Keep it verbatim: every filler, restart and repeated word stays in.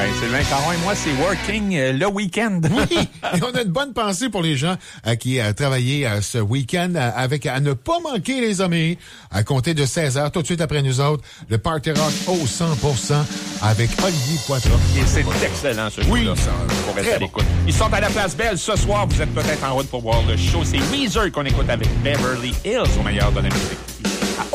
Ben, Sylvain Caron et moi, c'est Working euh, le week-end. Oui, et on a une bonne pensée pour les gens euh, qui ont euh, travaillé euh, ce week-end euh, avec à ne pas manquer les amis. À compter de seize heures, tout de suite après nous autres, le Party Rock au cent pour cent avec Olivier Poitras. Et c'est excellent, ce oui, show-là. Pour rester à l'écoute. Ils sont à la Place Belle ce soir. Vous êtes peut-être en route pour voir le show. C'est Weezer qu'on écoute avec Beverly Hills au meilleur de la musique.